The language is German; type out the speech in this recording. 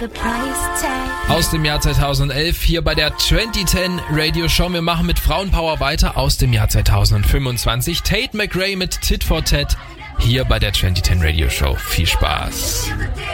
Aus dem Jahr 2011 hier bei der 2010 Radio Show. Wir machen mit Frauenpower weiter aus dem Jahr 2025. Tate McRae mit Tit for Tat hier bei der 2010 Radio Show. Viel Spaß.